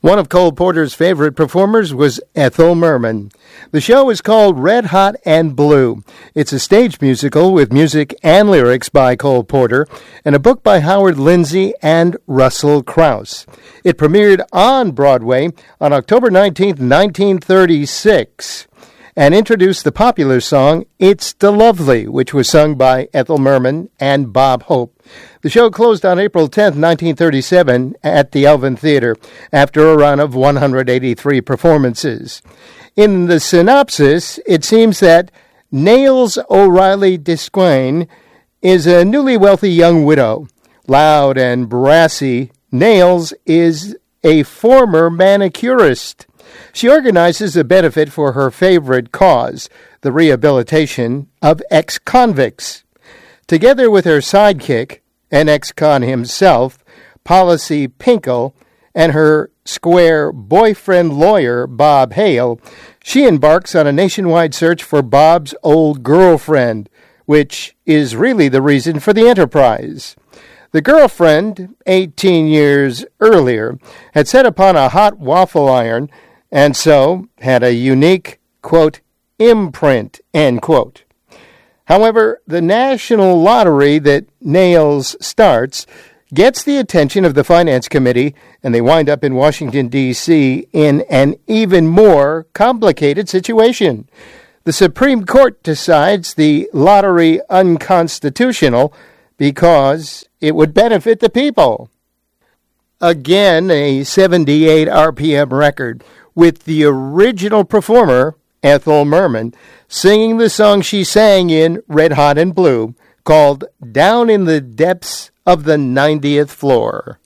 One of Cole Porter's favorite performers was Ethel Merman. The show is called Red Hot and Blue. It's a stage musical with music and lyrics by Cole Porter and a book by Howard Lindsay and Russell Krauss. It premiered on Broadway on October 19, 1936, and introduced the popular song It's the Lovely, which was sung by Ethel Merman and Bob Hope. The show closed on April 10, 1937 at the Elvin Theater after a run of 183 performances. In the synopsis, it seems that Nails O'Reilly Desquain is a newly wealthy young widow. Loud and brassy, Nails is a former manicurist. She organizes a benefit for her favorite cause, the rehabilitation of ex-convicts. Together with her sidekick, an ex-con himself, Policy Pinkle, and her square boyfriend lawyer, Bob Hale, she embarks on a nationwide search for Bob's old girlfriend, which is really the reason for the enterprise. The girlfriend, 18 years earlier, had set upon a hot waffle iron and so had a unique, quote, imprint, end quote. However, the national lottery that Nails starts gets the attention of the Finance Committee, and they wind up in Washington, D.C. in an even more complicated situation. The Supreme Court decides the lottery unconstitutional because it would benefit the people. Again, a 78 RPM record, with the original performer, Ethel Merman, singing the song she sang in Red Hot and Blue, called Down in the Depths of the 90th Floor.